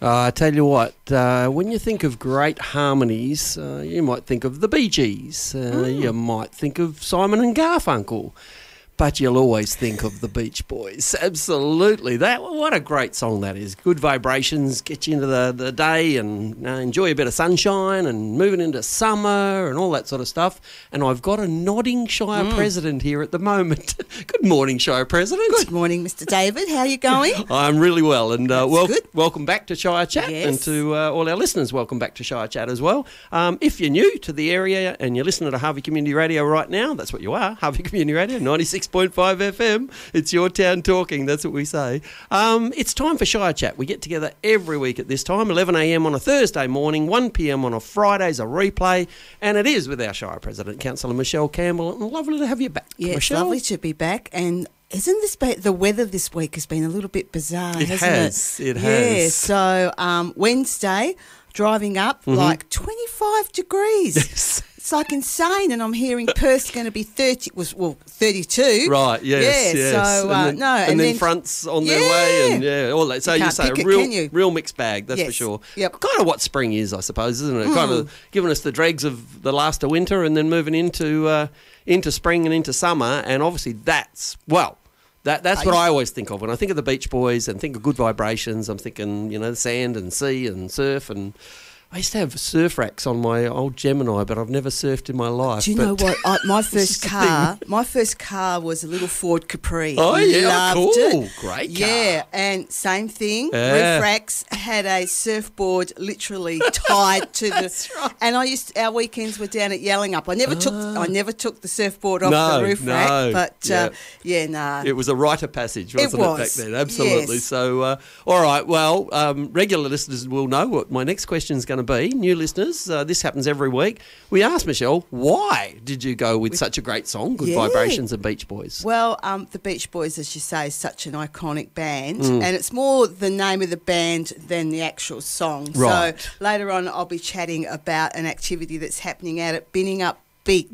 I tell you what, when you think of great harmonies, you might think of the Bee Gees. You might think of Simon and Garfunkel. But you'll always think of the Beach Boys. Absolutely. What a great song that is. Good vibrations, get you into the day and enjoy a bit of sunshine and moving into summer and all that sort of stuff. And I've got a nodding Shire President here at the moment. Good morning, Shire President. Good morning, Mr. David. How are you going? I'm really well. And good. welcome back to Shire Chat. Yes. And to all our listeners, welcome back to Shire Chat as well. If you're new to the area and you're listening to Harvey Community Radio right now, that's what you are, Harvey Community Radio, 96.5 FM. It's your town talking. That's what we say. It's time for Shire Chat. We get together every week at this time, 11 a.m. on a Thursday morning, 1 p.m. on a Friday as a replay, and it is with our Shire President, Councillor Michelle Campbell. And lovely to have you back, Yes, Michelle. lovely to be back. And isn't the weather this week has been a little bit bizarre, It hasn't has. it? It has. Yeah, so Wednesday, driving up, like 25 degrees. Yes. It's like insane, and I'm hearing Perth's going to be 32. Right, yes, Yeah, yes. so, and then fronts on their way and all that. So You you can't say pick a it, can you? real mixed bag, that's for Yes. sure. Yep. Kind of what spring is, I suppose, isn't it? Kind of giving us the dregs of the last of winter and then moving into spring and into summer, and obviously that's what I always think of when I think of the Beach Boys and think of good vibrations. I'm thinking, the sand and sea and surf, and I used to have surf racks on my old Gemini, but I've never surfed in my life. Do you know what? My This first is the car was a little Ford Capri. Oh, yeah, Loved cool. it. Great car. Yeah, and same thing. Yeah. Reef racks had a surfboard literally tied to That's right. And our weekends were down at Yellingup. I never took the surfboard off the roof No, rack, but yeah. It was a rite of passage, wasn't it, back was, then? Absolutely. yes. So, all right, well, regular listeners will know what my next question is going to be. New listeners, this happens every week. We asked Michelle, why did you go with such a great song, Good Vibrations and Beach Boys? Well, the Beach Boys, as you say, is such an iconic band, and it's more the name of the band than the actual song. Right. So later on, I'll be chatting about an activity that's happening out at Binningup Beach.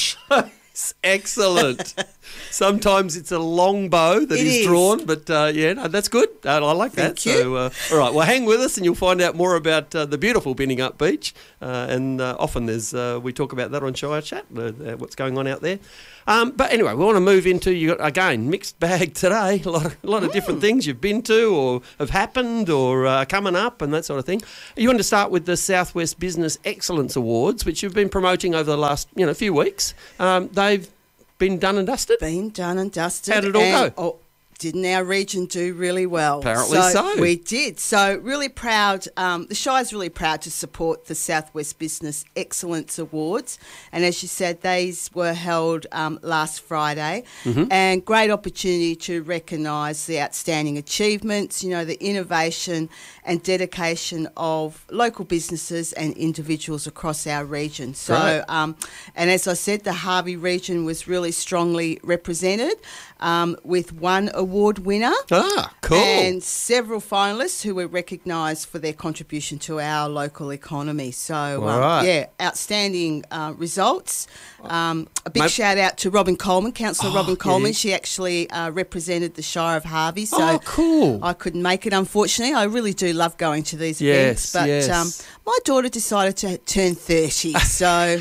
Nice. Excellent. Sometimes it's a long bow that It is is. drawn, but that's good. I like that. Thank you. So, all right, well, hang with us and you'll find out more about the beautiful Binningup Beach. And often we talk about that on Shire Chat, what's going on out there. But anyway, we want to move into, again, mixed bag today. A lot of different things you've been to or have happened or coming up and that sort of thing. You want to start with the Southwest Business Excellence Awards, which you've been promoting over the last few weeks. They've been done and dusted? Been done and dusted. How did it all go? Oh, didn't our region do really well? Apparently so. We did. So really proud. The Shire's really proud to support the Southwest Business Excellence Awards. And as you said, these were held last Friday. And great opportunity to recognise the outstanding achievements, the innovation and dedication of local businesses and individuals across our region. So, Right. and as I said, the Harvey region was really strongly represented with one award winner. Ah, cool. And several finalists who were recognised for their contribution to our local economy. So, All right. outstanding results. A big shout out to Robin Coleman, Councillor Robin Coleman. yeah. She actually represented the Shire of Harvey. So Oh, cool. I couldn't make it, unfortunately. I really do love going to these Yes, events. But yes. my daughter decided to turn 30, so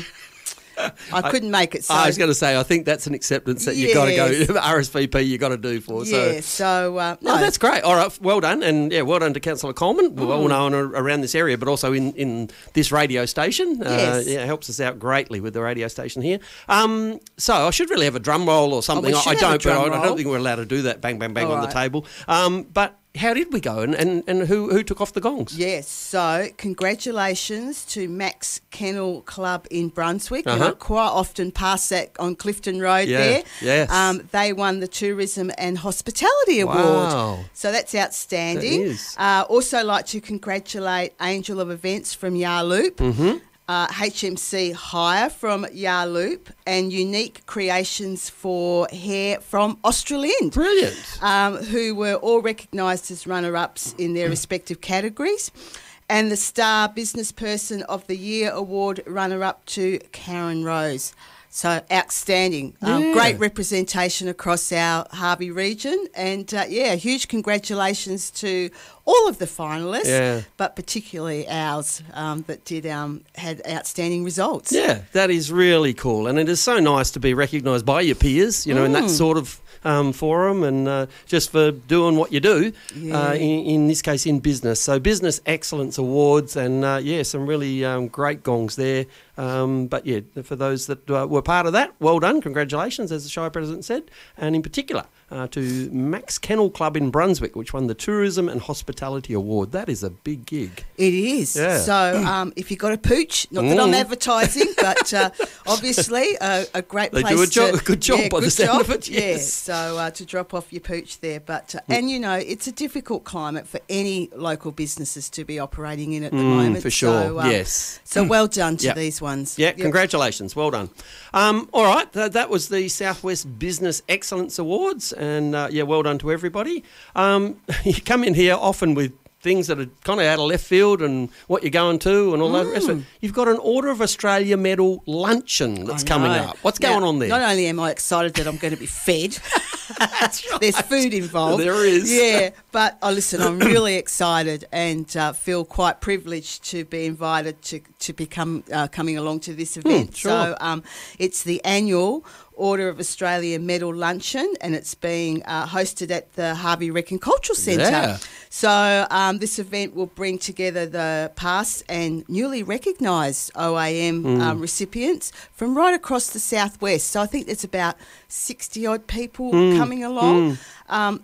I couldn't make it. So I was going to say, I think that's an acceptance that you've got to go, Yes. RSVP you've got to do for. yeah, So. no. Oh, that's great. All right, well done. And, well done to Councillor Coleman, well known around this area, but also in this radio station. Yes. Helps us out greatly with the radio station here. So I should really have a drum roll or something. we I should have a don't, but drum I don't roll. think we're allowed to do that bang, bang, bang All on the right. table. But how did we go and who took off the gongs? Yes, so congratulations to Max Kennel Club in Brunswick. And Uh-huh. I quite often pass that on Clifton Road Yeah, there. yes. They won the Tourism and Hospitality Wow. Award. So that's outstanding. That is. Also like to congratulate Angel of Events from Yarloop. Mm-hmm. HMC Hire from Yarloop and Unique Creations for Hair from Australind. Brilliant. Who were all recognised as runner-ups in their respective categories. And the Star Business Person of the Year award runner-up to Karen Rose. So outstanding. Yeah. Great representation across our Harvey region. And, huge congratulations to all of the finalists, but particularly ours that had outstanding results. Yeah, that is really cool. And it is so nice to be recognised by your peers, in that sort of forum, and just for doing what you do, in this case in business. So Business Excellence Awards, and some really great gongs there. But for those that were part of that, well done, congratulations, as the Shire President said, and in particular to Max Kennel Club in Brunswick, which won the Tourism and Hospitality Award. That is a big gig. It is. Yeah. So if you've got a pooch, not that I'm advertising, but obviously a great place. They do a good job by the sound of it. Yes. So to drop off your pooch there. But and it's a difficult climate for any local businesses to be operating in at the moment. For sure, so, yes. So well done to these ones. Yeah, congratulations. Well done. All right, that was the Southwest Business Excellence Awards, and well done to everybody. You come in here often with things that are kind of out of left field and what you're going to and all that rest of it. You've got an Order of Australia medal luncheon that's coming up. What's going on there? Not only am I excited that I'm going to be fed, that's right. There's food involved. There is. Yeah, but listen, I'm really excited and feel quite privileged to be invited to become coming along to this event. Sure. So it's the annual Order of Australia Medal Luncheon, and it's being hosted at the Harvey Rec and Cultural Centre. Yeah. So this event will bring together the past and newly recognised OAM recipients from right across the southwest. So I think there's about 60-odd people coming along. And,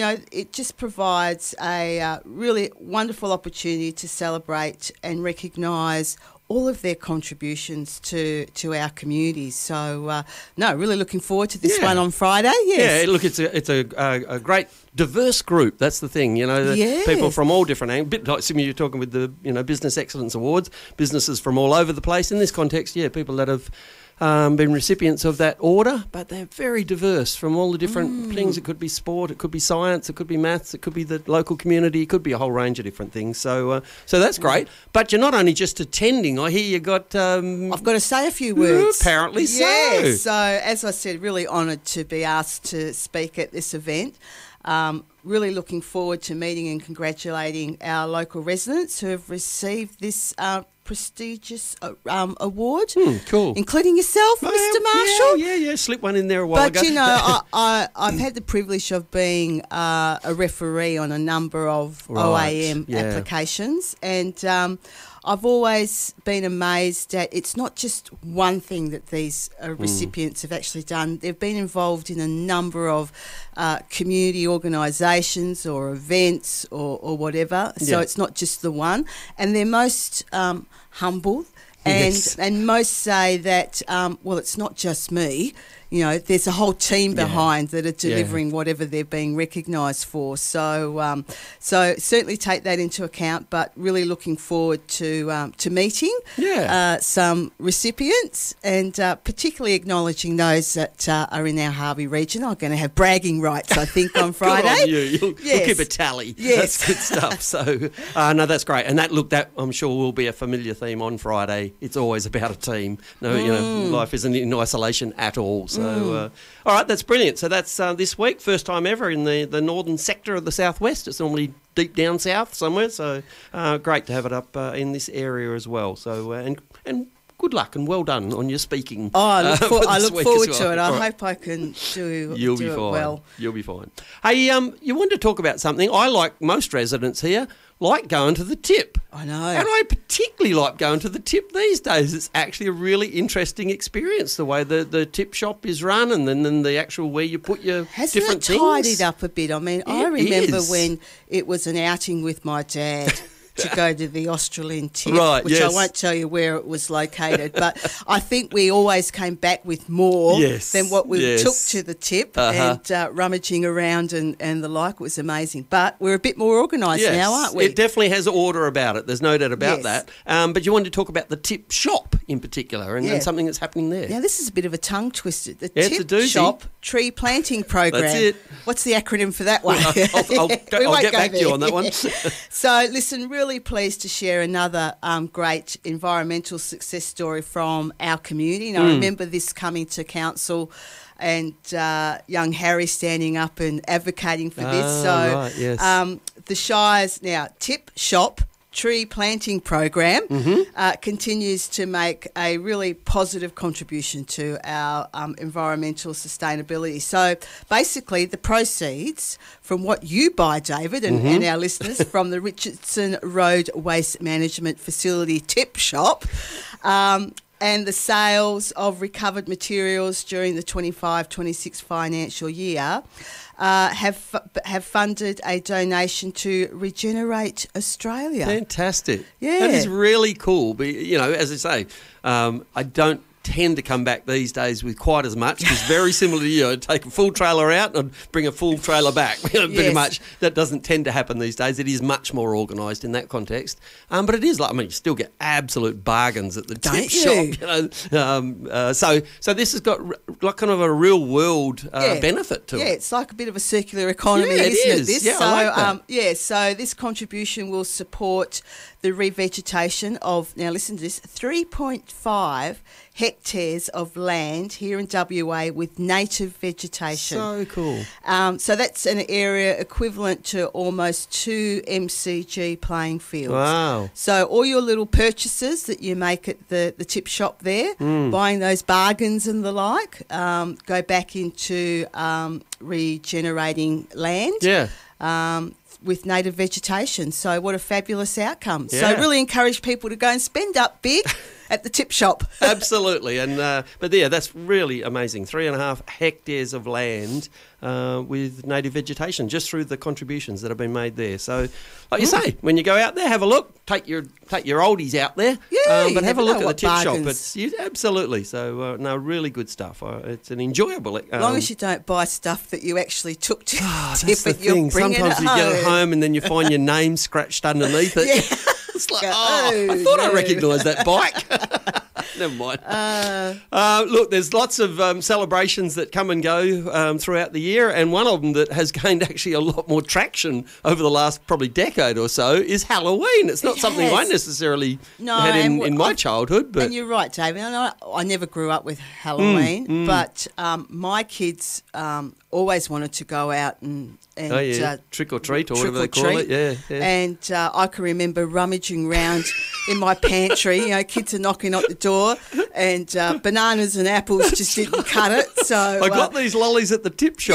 it just provides a really wonderful opportunity to celebrate and recognise all of their contributions to our communities. So, really looking forward to this one on Friday. Yes. Yeah, look, it's a great diverse group. That's the thing, people from all different angles. Bit like Simi, you're talking with the Business Excellence Awards, businesses from all over the place. In this context, people that have been recipients of that order, but they're very diverse from all the different things. It could be sport, it could be science, it could be maths, it could be the local community, it could be a whole range of different things. So that's great. But you're not only just attending. I hear you got... I've got to say a few words. Apparently so. Yeah, so as I said, really honoured to be asked to speak at this event. Really looking forward to meeting and congratulating our local residents who have received this prestigious award. Cool. Including yourself, Mr. Marshall. Yeah. Slip one in there a while ago. But, I've had the privilege of being a referee on a number of OAM applications, and I've always been amazed that it's not just one thing that these recipients have actually done. They've been involved in a number of community organisations or events or whatever. So it's not just the one. And they're most humble and most say that, it's not just me. There's a whole team behind that are delivering whatever they're being recognised for. So certainly take that into account, but really looking forward to meeting some recipients and particularly acknowledging those that are in our Harvey region. I'm going to have bragging rights, I think, on Friday. Good on you. You'll keep a tally. Yes. That's good stuff. So, no, that's great. And that I'm sure will be a familiar theme on Friday. It's always about a team. No, life isn't in isolation at all. So, all right, that's brilliant. So that's this week, first time ever in the northern sector of the southwest. It's normally deep down south somewhere. So great to have it up in this area as well. So and good luck and well done on your speaking. I look forward to it. I hope I can do it well. You'll be fine. Hey, you wanted to talk about something. I, like most residents here, like going to the tip. I know. And I particularly like going to the tip these days. It's actually a really interesting experience, the way the tip shop is run and then the actual where you put your different things. Hasn't it tidied up a bit? I mean, I remember when it was an outing with my dad to go to the Australian tip, which I won't tell you where it was located, but I think we always came back with more than what we took to the tip, and rummaging around and the like was amazing. But we're a bit more organised now, aren't we? It definitely has order about it. There's no doubt about that. But you wanted to talk about the tip shop, in particular and, Yeah. and something that's happening there. Now, this is a bit of a tongue twister. The Yeah, it's a Tip doozy. Shop Tree Planting Program. That's it. What's the acronym for that one? I'll We won't get go back to you there. on that one. So, listen, really pleased to share another great environmental success story from our community. And I remember this coming to council and young Harry standing up and advocating for this. So, right, yes. the Shire's now Tip Shop Tree Planting Program continues to make a really positive contribution to our environmental sustainability. So basically the proceeds from what you buy, David, and our listeners, from the Richardson Road Waste Management Facility Tip Shop, and the sales of recovered materials during the 25-26 financial year have funded a donation to Regenerate Australia. Fantastic. Yeah. That is really cool. But, as I say, I don't tend to come back these days with quite as much, because very similar to you, I'd take a full trailer out and I'd bring a full trailer back. Pretty Yes. much. That doesn't tend to happen these days. It is much more organised in that context. But it is you still get absolute bargains at the Don't tip you? shop. So this has got kind of a real world benefit to Yeah, it. it's like a bit of a circular economy, Yeah, it isn't it? is. This? Yeah, so, I like that. so this contribution will support the revegetation of, now listen to this, 3.5 hectares of land here in WA with native vegetation. So cool. So that's an area equivalent to almost 2 MCG playing fields. Wow. So all your little purchases that you make at the tip shop there, buying those bargains and the like, go back into regenerating land. Yeah. With native vegetation. So what a fabulous outcome. Yeah. So really encourage people to go and spend up big at the tip shop. Absolutely, and but yeah, that's really amazing. 3.5 hectares of land with native vegetation, just through the contributions that have been made there. So, like you say, when you go out there, have a look. Take your oldies out there, Yeah, you but have never a look know at the what tip shop. bargains. Absolutely. So, no, really good stuff. It's an enjoyable. As long as you don't buy stuff that you actually took to tip that's the it, you're thing. bringing Sometimes it you home. get it home and then you find your name scratched underneath it. Yeah. It's like, Go, I thought I no. recognised that bike. Never mind. Look, there's lots of celebrations that come and go throughout the year, and one of them that has gained actually a lot more traction over the last probably decade or so is Halloween. It's not It something I has. necessarily No, had and in my I've- childhood. But And you're right, David. I never grew up with Halloween, but my kids always wanted to go out and trick or treat or trick whatever they or call treat. it. Yeah. And I can remember rummaging round in my pantry. Kids are knocking at the door, and bananas and apples just didn't cut it. So I got these lollies at the tip shop.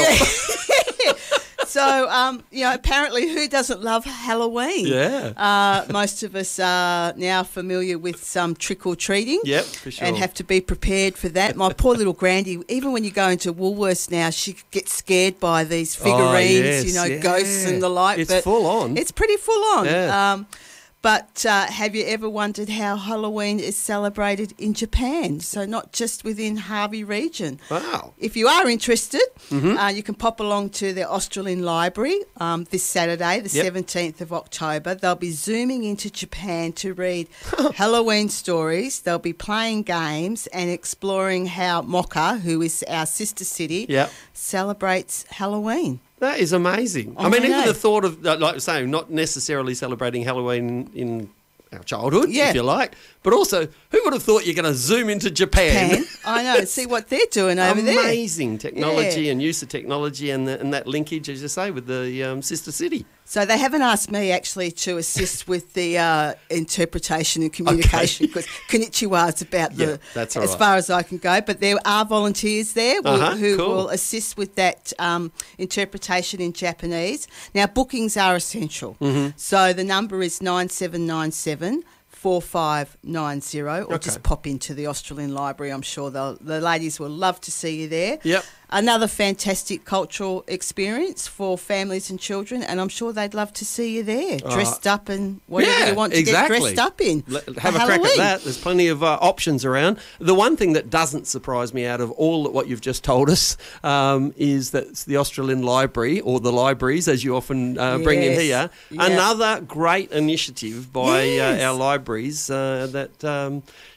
So, apparently, who doesn't love Halloween? Yeah. Most of us are now familiar with some trick-or-treating. Yep, for sure. And have to be prepared for that. My poor little Grandy, even when you go into Woolworths now, she gets scared by these figurines, yes, ghosts and the like. It's but full on. It's pretty full on. Yeah. But have you ever wondered how Halloween is celebrated in Japan? So not just within Harvey region. Wow. If you are interested, you can pop along to the Australian Library this Saturday, the 17th of October. They'll be zooming into Japan to read Halloween stories. They'll be playing games and exploring how Moka, who is our sister city, celebrates Halloween. That is amazing. I even know. the thought of, like I say, not necessarily celebrating Halloween in our childhood, if you like, but also, who would have thought you're going to zoom into Japan? I know, see what they're doing over there. Amazing technology and use of technology and that linkage, as you say, with the sister city. So they haven't asked me actually to assist with the interpretation and communication because Konnichiwa is about that's all as right. far as I can go. But there are volunteers there who cool. will assist with that interpretation in Japanese. Now, bookings are essential. So the number is 9797 4590 or just pop into the Australian Library. I'm sure the ladies will love to see you there. Yep. Another fantastic cultural experience for families and children, and I'm sure they'd love to see you there, dressed up in whatever you want to get dressed up in. Have a crack at that. There's plenty of options around. The one thing that doesn't surprise me out of all what you've just told us is that it's the Australian Library, or the libraries, as you often bring in here. Yeah. Another great initiative by our libraries that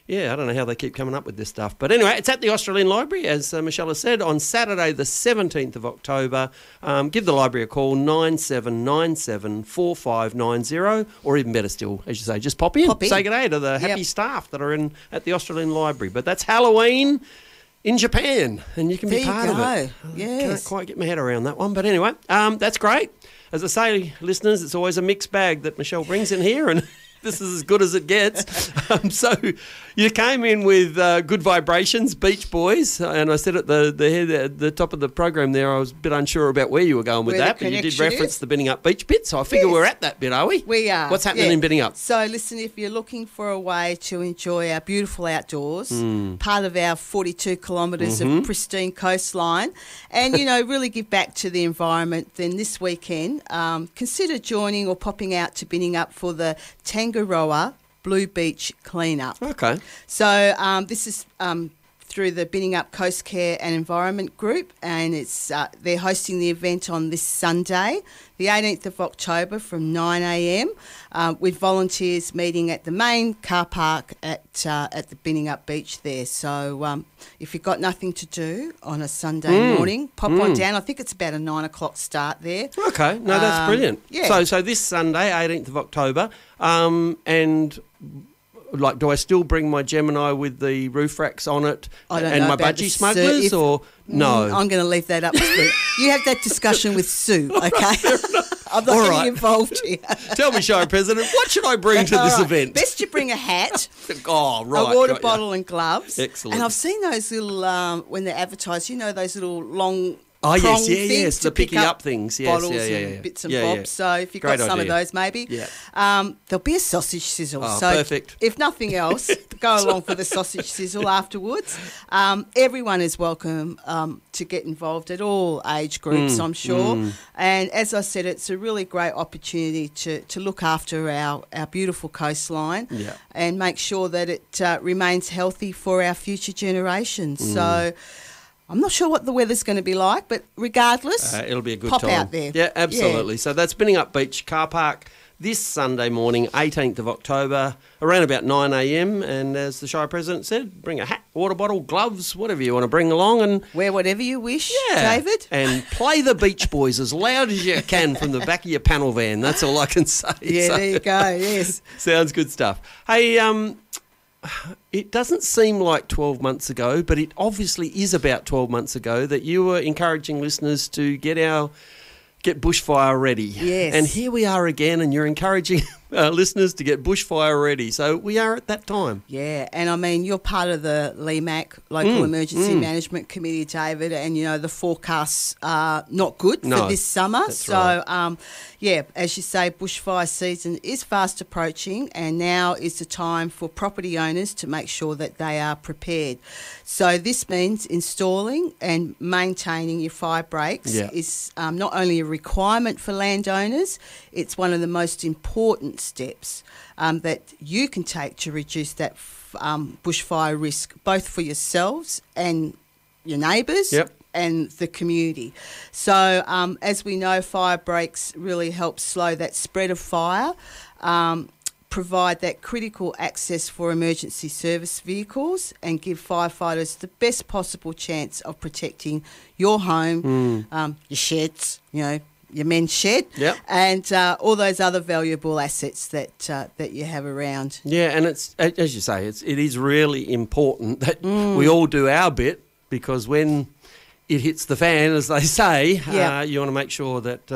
Yeah, I don't know how they keep coming up with this stuff. But anyway, it's at the Australian Library, as Michelle has said, on Saturday the 17th of October. Give the library a call, 9797 4590, or even better still, as you say, just pop in. Say good day to the happy staff that are at the Australian Library. But that's Halloween in Japan, and you can be part of it. Yes. Can't quite get my head around that one. But anyway, that's great. As I say, listeners, it's always a mixed bag that Michelle brings in here, and this is as good as it gets. So you came in with Good Vibrations, Beach Boys, and I said at the top of the program there, I was a bit unsure about where you were going with that, but you did reference the Binning Up Beach bit, so I figure we're at that bit, are we? We are. What's happening in Binning Up? So listen, if you're looking for a way to enjoy our beautiful outdoors, part of our 42 kilometres of pristine coastline, and, really give back to the environment, then this weekend, consider joining or popping out to Binning Up for the Tangaroa Blue Beach Cleanup. Okay. So this is through the Binning Up Coast Care and Environment Group, and it's they're hosting the event on this Sunday, the 18th of October from 9 a.m, with volunteers meeting at the main car park at the Binning Up Beach there. So if you've got nothing to do on a Sunday morning, pop on down. I think it's about a 9 o'clock start there. Okay, no, that's brilliant. Yeah. So this Sunday, 18th of October, and do I still bring my Gemini with the roof racks on it and my budgie smugglers, or no? I'm going to leave that up to Sue. You have that discussion with Sue, okay? I'm not getting involved here. Tell me, Shire President, what should I bring to this event? Best you bring a hat, a water bottle and gloves. Excellent. And I've seen those little, when they're advertised, those little long... Oh, yes, the picky up things. Yes, bottles and bits and bobs. Yeah. So if you've got some of those, maybe. Yeah. There'll be a sausage sizzle. Oh, so perfect. If nothing else, go along for the sausage sizzle afterwards. Everyone is welcome to get involved at all age groups, I'm sure. And as I said, it's a really great opportunity to look after our beautiful coastline and make sure that it remains healthy for our future generations. So... I'm not sure what the weather's going to be like, but regardless, it'll be a good pop time. out there. Yeah, absolutely. So that's Binning Up Beach Car Park this Sunday morning, 18th of October, around about 9 a.m. And as the Shire President said, bring a hat, water bottle, gloves, whatever you want to bring along. And wear whatever you wish, David. And play the Beach Boys as loud as you can from the back of your panel van. That's all I can say. Yeah, so, there you go, yes. Sounds good stuff. Hey, it doesn't seem like 12 months ago, but it obviously is about 12 months ago that you were encouraging listeners to get bushfire ready. Yes. And here we are again, and you're encouraging listeners to get bushfire ready. So we are at that time. Yeah, and I mean, you're part of the LEMAC, Local Emergency Management Committee, David, and, the forecasts are not good for this summer. That's right. As you say, bushfire season is fast approaching, and now is the time for property owners to make sure that they are prepared. So this means installing and maintaining your fire breaks is not only a requirement for landowners, it's one of the most important steps that you can take to reduce that bushfire risk, both for yourselves and your neighbours and the community. So as we know, fire breaks really help slow that spread of fire, provide that critical access for emergency service vehicles, and give firefighters the best possible chance of protecting your home, your sheds, your men's shed, and all those other valuable assets that you have around. Yeah, and it's, as you say, it is really important that we all do our bit, because when it hits the fan, as they say, you want to make sure that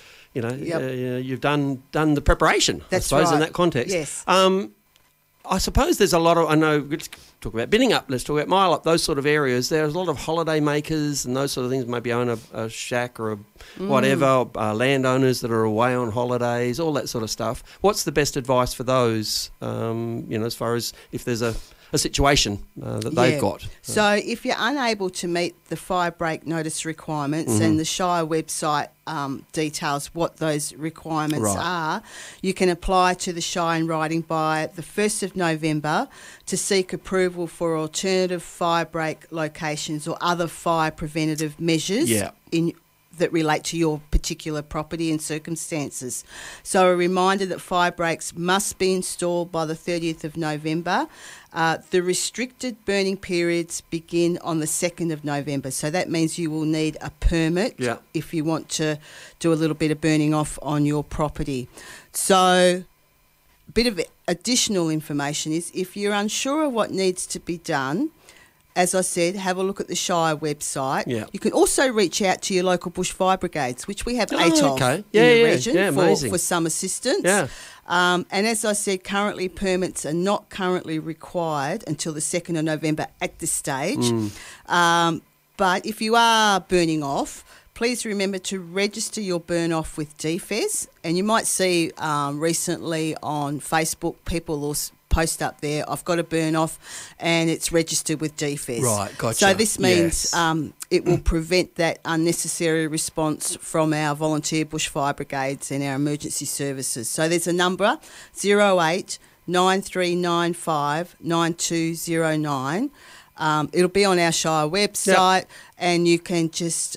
you've done the preparation. That's I suppose right. in that context. Yes. I suppose there's a lot of, I know, let's talk about Binning Up, let's talk about Mile Up, those sort of areas. There's a lot of holiday makers and those sort of things, maybe own a shack or whatever, landowners that are away on holidays, all that sort of stuff. What's the best advice for those, as far as if there's a situation that they've got? So if you're unable to meet the fire break notice requirements, and the Shire website details what those requirements are, you can apply to the Shire in writing by the 1st of November to seek approval for alternative fire break locations or other fire preventative measures in that relate to your particular property and circumstances. So a reminder that fire breaks must be installed by the 30th of November. The restricted burning periods begin on the 2nd of November. So that means you will need a permit if you want to do a little bit of burning off on your property. So a bit of additional information is if you're unsure of what needs to be done, as I said, have a look at the Shire website. Yeah. You can also reach out to your local bush fire brigades, which we have 8 of in the region for some assistance. Yeah. And as I said, currently permits are not currently required until the 2nd of November at this stage. But if you are burning off, please remember to register your burn off with DFES. And you might see recently on Facebook people will post up there, I've got a burn off and it's registered with DFES. Right, gotcha. So this means it will prevent that unnecessary response from our volunteer bushfire brigades and our emergency services. So there's a number, 08 9395 9209. It'll be on our Shire website and you can just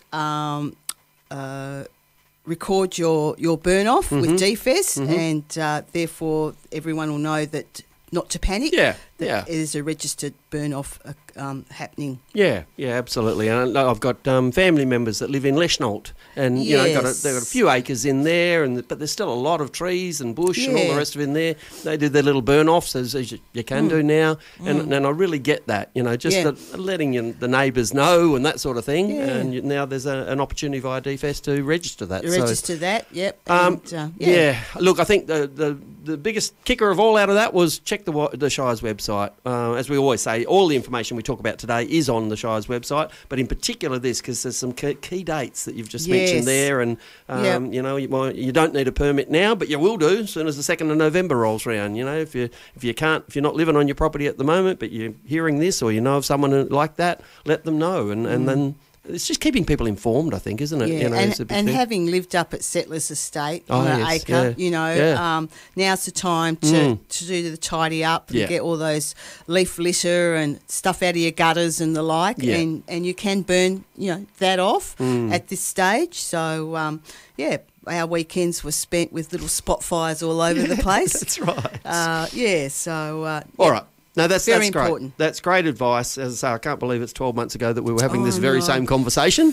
record your burn off with DFES and therefore everyone will know that not to panic. It is a registered burn off happening. Yeah, absolutely. And I've got family members that live in Leschnault, and you know, they've got a few acres in there, but there's still a lot of trees and bush and all the rest of it in there. They do their little burn offs as you can do now, and I really get that. You know, just letting the neighbours know and that sort of thing. And now there's an opportunity via DFES to register that. Look, I think the biggest kicker of all out of that was check the Shire's website. As we always say, all the information we talk about today is on the Shire's website, but in particular this, because there's some key dates that you've just mentioned there, and you know, you don't need a permit now, but you will do as soon as the 2nd of November rolls around. You know, if you're not living on your property at the moment, but you're hearing this or you know of someone like that, let them know, and then it's just keeping people informed, I think, isn't it? Yeah, you know, and having lived up at Settlers Estate on an acre, you know, now's the time to do the tidy up and get all those leaf litter and stuff out of your gutters and the like, and you can burn, you know, that off at this stage. So, our weekends were spent with little spot fires all over the place. That's right. All right. No, that's important. Great. That's great advice. As I say, I can't believe it's 12 months ago that we were having this very same conversation.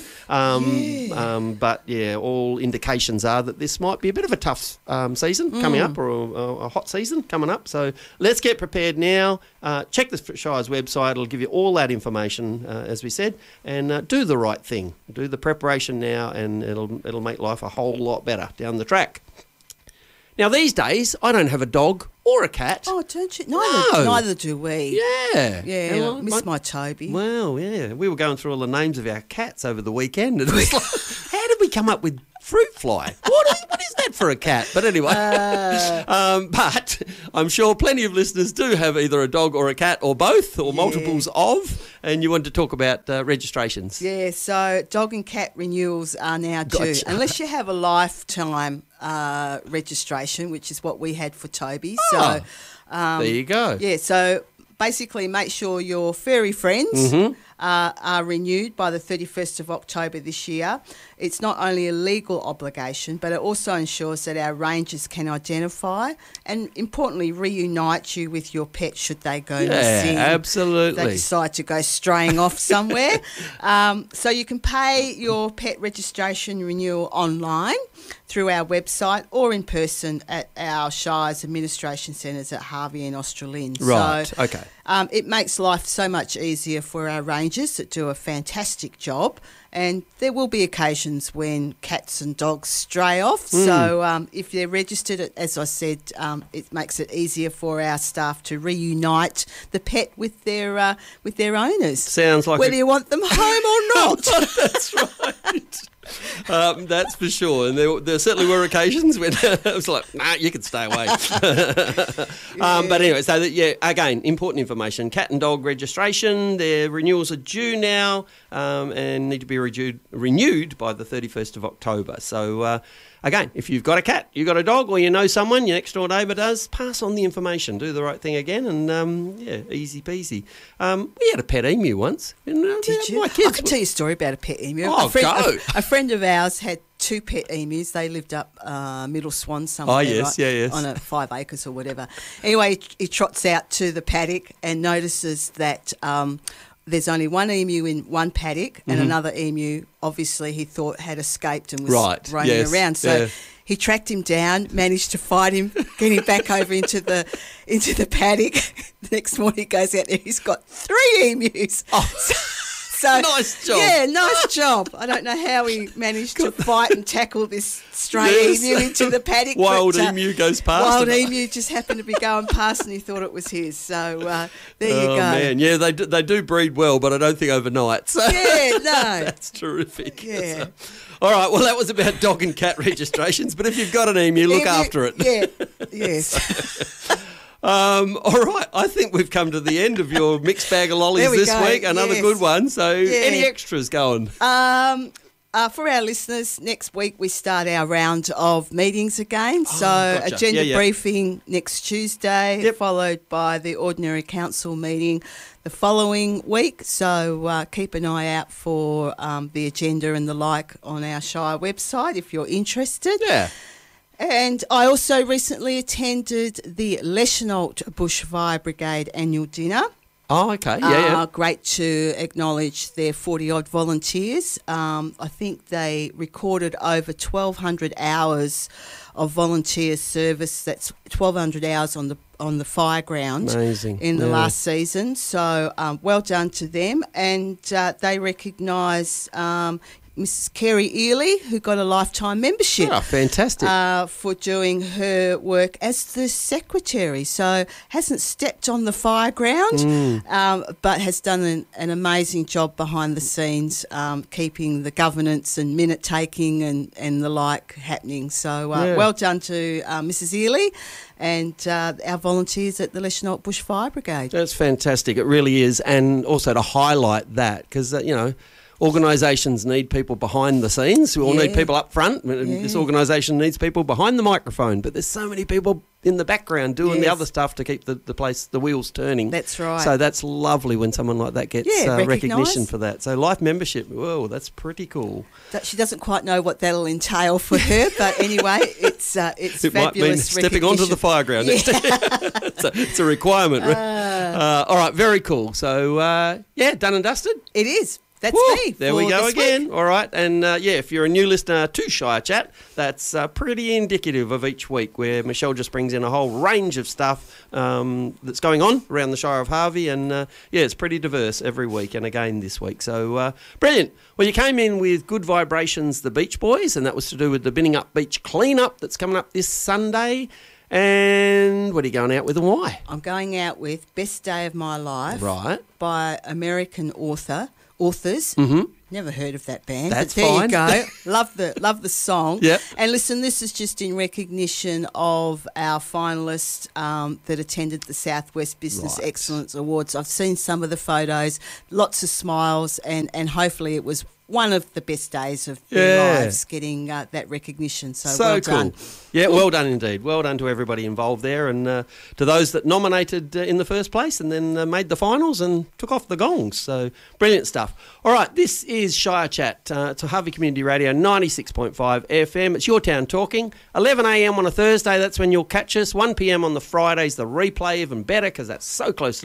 But all indications are that this might be a bit of a tough season coming up, or a hot season coming up. So let's get prepared now. Check the Shire's website. It'll give you all that information, as we said, and do the right thing. Do the preparation now, and it'll make life a whole lot better down the track. Now, these days, I don't have a dog or a cat. Oh, don't you? Neither do we. Yeah. Yeah, I miss my Toby. Well, yeah. We were going through all the names of our cats over the weekend, and it was like, how did we come up with fruit fly? What is that for a cat? But anyway, but I'm sure plenty of listeners do have either a dog or a cat or both or multiples of, and you want to talk about registrations. Yeah, so dog and cat renewals are now due. Unless you have a lifetime registration, which is what we had for Toby. So there you go. Yeah, so basically make sure your furry friends are renewed by the 31st of October this year. It's not only a legal obligation, but it also ensures that our rangers can identify and, importantly, reunite you with your pet should they go missing. Absolutely. They decide to go straying off somewhere. So you can pay your pet registration renewal online through our website or in person at our Shire's administration centres at Harvey and Australind. Right, so, okay. It makes life so much easier for our rangers that do a fantastic job, and there will be occasions when cats and dogs stray off. So if they're registered, as I said, it makes it easier for our staff to reunite the pet with their owners. Sounds like whether you want them home or not. That's right. That's for sure. And there certainly were occasions when it was like, nah, you can stay away. But anyway, so again, important information. Cat and dog registration, their renewals are due now and need to be renewed by the 31st of October. So again, if you've got a cat, you've got a dog, or you know someone, your next door neighbour does, pass on the information. Do the right thing again, and easy peasy. We had a pet emu once. Did you? My kids I could tell you a story about a pet emu. Oh, go. A friend of ours had 2 pet emus. They lived up Middle Swan somewhere. Oh, yes, yes. On 5 acres or whatever. Anyway, he trots out to the paddock and notices that there's only one emu in one paddock, and another emu, obviously, he thought had escaped and was roaming around. So he tracked him down, managed to fight him, get him back over into the paddock. The next morning he goes out there, he's got 3 emus. Oh. So, nice job. Yeah, nice job. I don't know how he managed to fight and tackle this stray emu into the paddock. Wild emu goes past. Wild emu just happened to be going past and he thought it was his. So there you go. Oh, man. Yeah, they do breed well, but I don't think overnight. So. Yeah, no. That's terrific. Yeah. All right, well, that was about dog and cat registrations, but if you've got an emu, look after it. Yeah, yes. All right, I think we've come to the end of your mixed bag of lollies this week. Another good one. So any extras going? For our listeners, next week we start our round of meetings again. Gotcha. Agenda briefing next Tuesday, followed by the ordinary council meeting the following week. So keep an eye out for the agenda and the like on our Shire website if you're interested. Yeah. And I also recently attended the Leschenault Bushfire Brigade annual dinner. Oh, okay. Yeah. Great to acknowledge their 40-odd volunteers. I think they recorded over 1,200 hours of volunteer service. That's 1,200 hours on the fire ground. Amazing. In the last season. So well done to them. And they recognise Mrs. Kerry Ely, who got a lifetime membership. Oh, fantastic. For doing her work as the secretary. So hasn't stepped on the fire ground, but has done an amazing job behind the scenes, keeping the governance and minute taking and the like happening. So well done to Mrs. Ely and our volunteers at the Leschenault Bushfire Brigade. That's fantastic. It really is. And also to highlight that, because, organisations need people behind the scenes. We all need people up front. This organisation needs people behind the microphone. But there's so many people in the background doing the other stuff to keep the wheels turning. That's right. So that's lovely when someone like that gets recognition for that. So life membership, whoa, that's pretty cool. She doesn't quite know what that'll entail for her, but anyway, it's it fabulous. Might mean stepping onto the fire ground. It's a requirement. All right, very cool. So done and dusted. It is. That's me. There we go again. Week. All right. And if you're a new listener to Shire Chat, that's pretty indicative of each week, where Michelle just brings in a whole range of stuff that's going on around the Shire of Harvey. And it's pretty diverse every week, and again this week. So brilliant. Well, you came in with Good Vibrations, the Beach Boys, and that was to do with the Binning Up Beach cleanup that's coming up this Sunday. And what are you going out with and why? I'm going out with Best Day of My Life by American authors. Never heard of that band. That's but there fine. You go. Love the song. Yep. And listen, this is just in recognition of our finalists that attended the Southwest Business Excellence Awards. I've seen some of the photos, lots of smiles, and hopefully it was one of the best days of their lives getting that recognition. So well done. Cool. Yeah, well done indeed. Well done to everybody involved there, and to those that nominated in the first place and then made the finals and took off the gongs. So brilliant stuff. All right, this is Shire Chat to Harvey Community Radio 96.5 FM. It's Your Town Talking. 11 a.m. on a Thursday, that's when you'll catch us. 1 p.m. on the Fridays, the replay even better because that's so close to